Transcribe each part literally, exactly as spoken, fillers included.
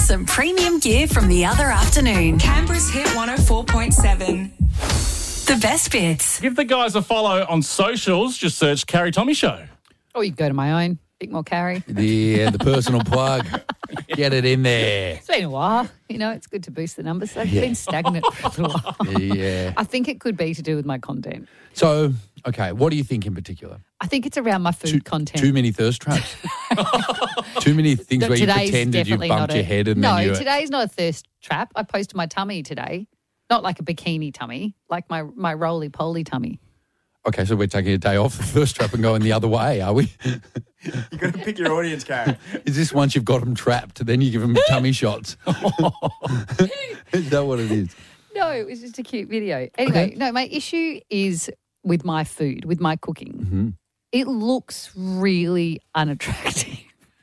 Some premium gear from the other afternoon. Canberra's Hit one oh four point seven. The best bits. Give the guys a follow on socials. Just search Carrie Tommy Show. Or you can go to my own, Bit More Carrie. Yeah, the personal plug. Get it in there. It's been a while. You know, it's good to boost the numbers. They've yeah. been stagnant for a little while. Yeah. I think it could be to do with my content. So, okay, what do you think in particular? I think it's around my food too, content. Too many thirst traps. Too many things no, where you pretended you bumped a, your head and no, then you... No, today's not a thirst trap. I posted my tummy today. Not like a bikini tummy, like my, my roly-poly tummy. Okay, so we're taking a day off the thirst trap and going the other way, are we? You've got to pick your audience, Karen. Is this once you've got them trapped, then you give them tummy shots? Is that what it is? No, it was just a cute video. Anyway, okay. no, my issue is with my food, with my cooking. Mm-hmm. It looks really unattractive.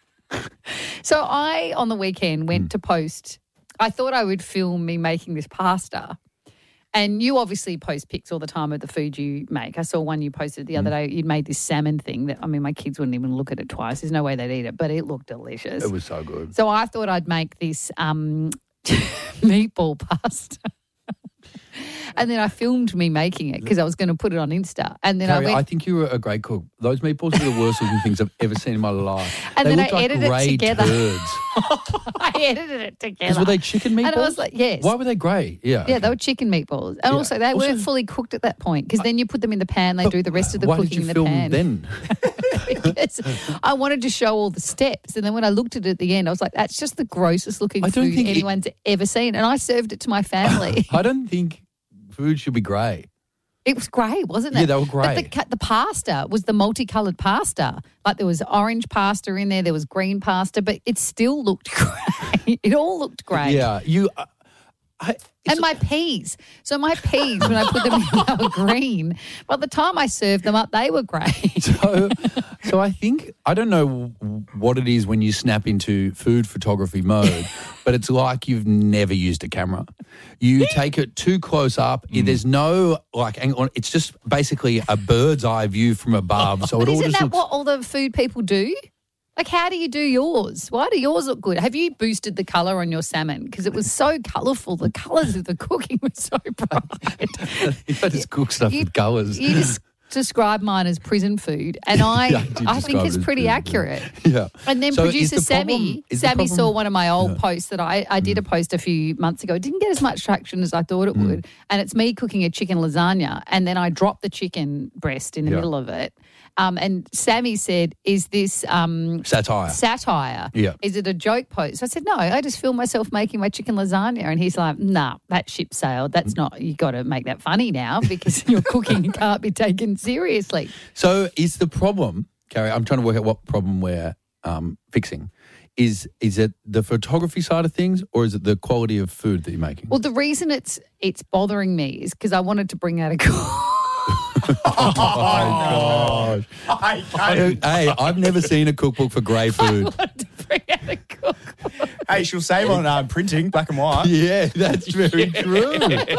So I, on the weekend, went mm. to post, I thought I would film me making this pasta. And you obviously post pics all the time of the food you make. I saw one you posted the other mm. day. You'd made this salmon thing that, I mean, my kids wouldn't even look at it twice. There's no way they'd eat it, but it looked delicious. It was so good. So I thought I'd make this um, meatball pasta. And then I filmed me making it because I was going to put it on Insta. And then Carrie, I went... I think you were a great cook. Those meatballs are the worst looking things I've ever seen in my life. And they then looked I like edited grey it together. turds. I edited it together. Were they chicken meatballs? And I was like, yes. Why were they grey? Yeah. Yeah, okay. They were chicken meatballs. And yeah. also, they also, weren't fully cooked at that point because then you put them in the pan, they do the rest of the why cooking did you in the film pan. Then? Because I wanted to show all the steps. And then when I looked at it at the end, I was like, that's just the grossest looking food anyone's it... ever seen. And I served it to my family. I don't think food should be grey. It was grey, wasn't it? Yeah, they were grey. But the, the pasta was the multicoloured pasta. Like there was orange pasta in there, there was green pasta, but it still looked grey. It all looked grey. Yeah, you... Uh, I, and my peas. So my peas, when I put them in, they were green. By the time I served them up, they were grey. So, so I think, I don't know what it is when you snap into food photography mode, but it's like you've never used a camera. You take it too close up. Mm. There's no, like, it's just basically a bird's eye view from above. So but it all isn't just that looks... what all the food people do? Like, how do you do yours? Why do yours look good? Have you boosted the colour on your salmon? Because it was so colourful. The colours of the cooking were so bright. I just cook stuff you, with colours. You just describe mine as prison food, and I, yeah, I, I think it's pretty accurate. Food. Yeah. And then so producer the Sammy, problem, Sammy the saw one of my old yeah. posts that I, I did a post a few months ago. It didn't get as much traction as I thought it mm. would, and it's me cooking a chicken lasagna, and then I dropped the chicken breast in the yeah. middle of it. Um, and Sammy said, is this um, satire? Satire. Yeah. Is it a joke post? So I said, no, I just filmed myself making my chicken lasagna. And he's like, nah, that ship sailed. That's not, you got to make that funny now because your cooking can't be taken seriously. So is the problem, Carrie, I'm trying to work out what problem we're um, fixing. Is is it the photography side of things or is it the quality of food that you're making? Well, the reason it's it's bothering me is because I wanted to bring out a Oh, my gosh. I, hey, I've never seen a cookbook for grey food. I wanted to bring out a cookbook. Hey, she'll save on um, printing, black and white. Yeah, that's very yeah. true.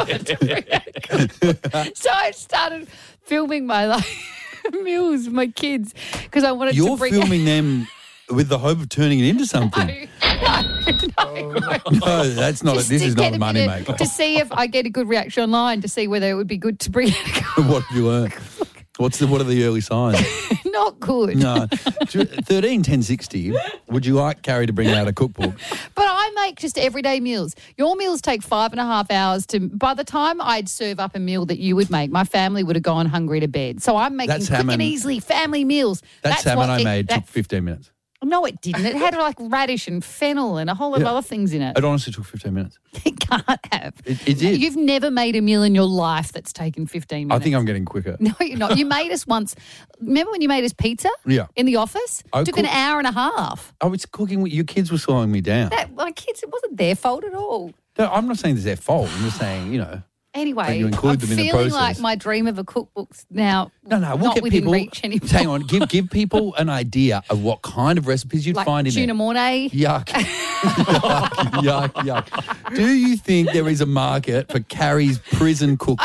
So I started filming my like, meals, my kids, because I wanted You're to bring filming them with the hope of turning it into something. No, no, no. No, that's not. A, this is not a money maker. To see if I get a good reaction online, to see whether it would be good to bring out a cookbook. What have you learned? What's the, what are the early signs? Not good. No. thirteen ten sixty, would you like Carrie to bring out a cookbook? But I make just everyday meals. Your meals take five and a half hours to, by the time I'd serve up a meal that you would make, my family would have gone hungry to bed. So I'm making That's quick salmon. and easily family meals. That That's salmon I it, made that, took fifteen minutes. No, it didn't. It had like radish and fennel and a whole lot Yeah. of other things in it. It honestly took fifteen minutes. It can't have. It, it did. You've never made a meal in your life that's taken fifteen minutes. I think I'm getting quicker. No, you're not. You made us once. Remember when you made us pizza? Yeah. In the office? I It took cook- an hour and a half. I was cooking. Your kids were slowing me down. That, my kids, it wasn't their fault at all. No, I'm not saying it's their fault. I'm just saying, you know. Anyway, you include I'm them in the feeling process. like my dream of a cookbook's now No, no, we'll not get within people. reach anymore. Hang on, give give people an idea of what kind of recipes you'd like find in tuna there. mornay. Yuck. yuck, yuck, yuck. Do you think there is a market for Carrie's prison cookbook?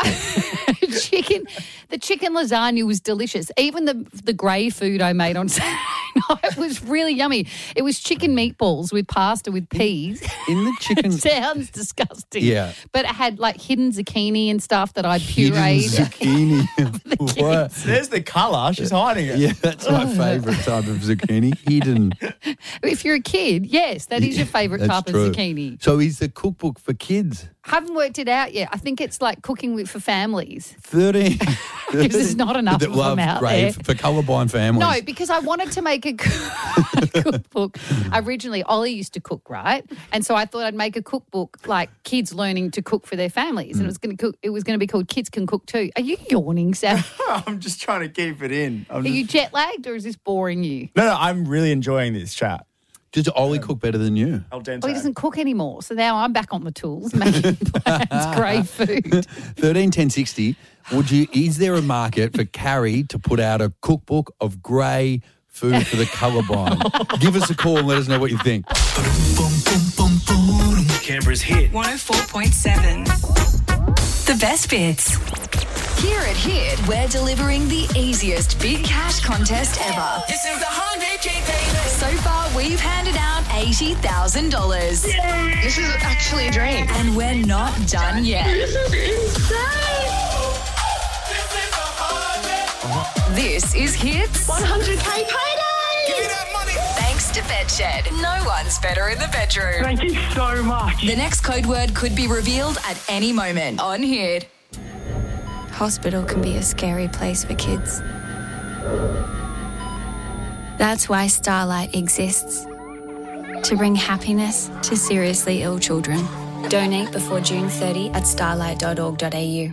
Chicken, the chicken lasagna was delicious. Even the the grey food I made on Saturday It was really yummy. It was chicken meatballs with pasta with peas. In the chicken... It sounds disgusting. Yeah. But it had like hidden zucchini and stuff that I'd Hidden pureed. zucchini. What? There's the colour. She's hiding it. Yeah, that's my favourite type of zucchini. Hidden. If you're a kid, yes, that is your favourite That's type true. of zucchini. So is the cookbook for kids? Haven't worked it out yet. I think it's like cooking with, for families. thirteen. Because there's not enough that of love them out grey there. for colourblind families. No, because I wanted to make a cookbook. Originally, Ollie used to cook, right? And so I thought I'd make a cookbook like kids learning to cook for their families, and it was going to cook. It was going to be called Kids Can Cook Too. Are you yawning, Sam? I'm just trying to keep it in. I'm Are just... you jet lagged, or is this boring you? No, no, I'm really enjoying this chat. Does Ollie cook better than you? Al dente. Well, he doesn't cook anymore, so now I'm back on the tools making plans, grey food. thirteen ten sixty. Would you? Is there a market for Carrie to put out a cookbook of grey food for the colourblind? Give us a call and let us know what you think. Canberra's hit. one oh four point seven. The best bits. Here at Hit, we're delivering the easiest big cash contest ever. This is the hundred K baby. So far, we've handed out eighty thousand dollars. This is actually a dream. And we're not done yet. This is insane. This is Hit's one hundred K payday. Thanks to BedShed. No one's better in the bedroom. Thank you so much. The next code word could be revealed at any moment on Hit. Hospital can be a scary place for kids. That's why Starlight exists. To bring happiness to seriously ill children. Donate before June thirtieth at starlight dot org dot a u.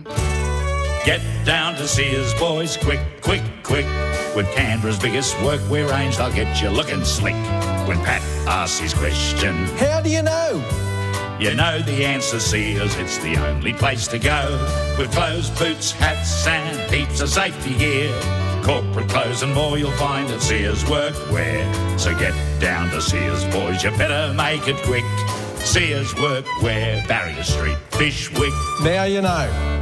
Get down to Sears, boys, quick, quick, quick. With Canberra's biggest workwear range, they'll get you looking slick. When Pat asks his question, how do you know? You know the answer, Sears, it's the only place to go. With clothes, boots, hats and heaps of safety gear. Corporate clothes and more you'll find at Sears Workwear. So get down to Sears, boys, you better make it quick. Sears Workwear, Barrier Street, Fishwick. Now you know.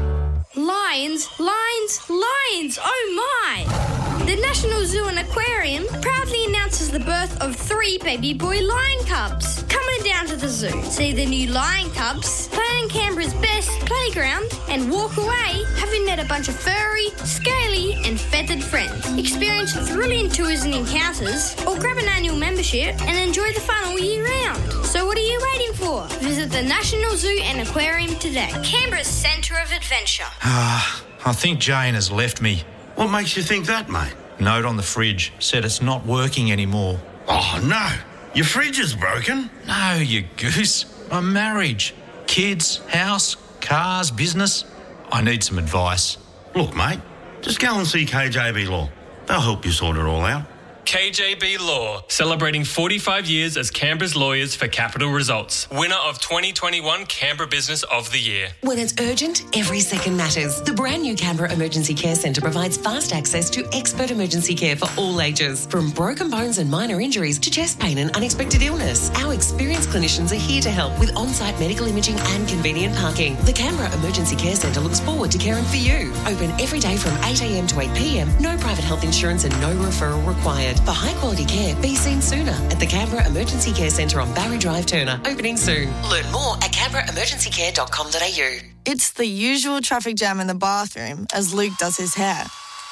Lions, lions, lions, oh my! The National Zoo and Aquarium proudly announces the birth of three baby boy lion cubs. Come on down to the zoo, see the new lion cubs, play on Canberra's best playground, and walk away having met a bunch of furry, scaly, and feathered friends. Experience thrilling tours and encounters, or grab an annual membership and enjoy the fun all year round. So what are you waiting for? Visit the National Zoo and Aquarium today. Canberra's centre of adventure. Ah, I think Jane has left me. What makes you think that, mate? Note on the fridge said it's not working anymore. Oh, no. Your fridge is broken. No, you goose. My marriage, kids, house, cars, business. I need some advice. Look, mate, just go and see K J B Law. They'll help you sort it all out. K J B Law, celebrating forty-five years as Canberra's lawyers for capital results. Winner of twenty twenty-one Canberra Business of the Year. When it's urgent, every second matters. The brand new Canberra Emergency Care Centre provides fast access to expert emergency care for all ages. From broken bones and minor injuries to chest pain and unexpected illness, our experienced clinicians are here to help with on-site medical imaging and convenient parking. The Canberra Emergency Care Centre looks forward to caring for you. Open every day from eight a m to eight p m. No private health insurance and no referral required. For high-quality care, be seen sooner at the Canberra Emergency Care Centre on Barry Drive, Turner. Opening soon. Learn more at canberra emergency care dot com dot a u. It's the usual traffic jam in the bathroom as Luke does his hair.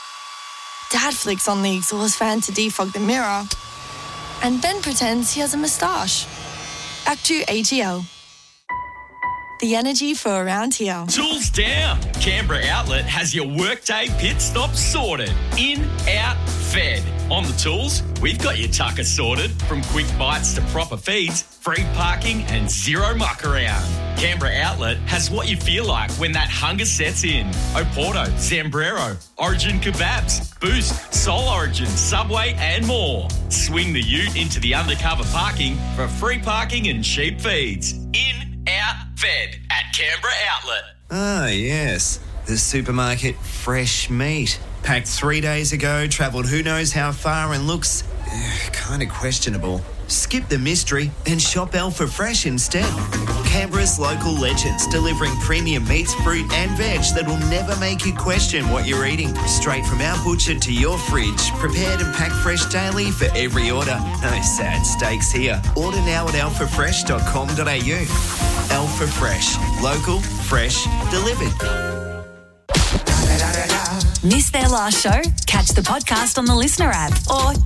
Dad flicks on the exhaust fan to defog the mirror. And Ben pretends he has a moustache. Act two A G L. The energy for around here. Tools down. Canberra Outlet has your workday pit stop sorted. In, out, fed. On the tools, we've got your tucker sorted. From quick bites to proper feeds, free parking and zero muck around. Canberra Outlet has what you feel like when that hunger sets in. Oporto, Zambrero, Origin Kebabs, Boost, Soul Origin, Subway and more. Swing the ute into the undercover parking for free parking and cheap feeds. In, out, fed at Canberra Outlet. Ah, yes. The supermarket fresh meat. Packed three days ago, travelled who knows how far and looks uh, kind of questionable. Skip the mystery and shop Alpha Fresh instead. Canberra's local legends, delivering premium meats, fruit and veg that will never make you question what you're eating. Straight from our butcher to your fridge, prepared and packed fresh daily for every order. No sad steaks here. Order now at alpha fresh dot com dot a u. Alpha Fresh. Local, fresh, delivered. Missed their last show? Catch the podcast on the Listener app or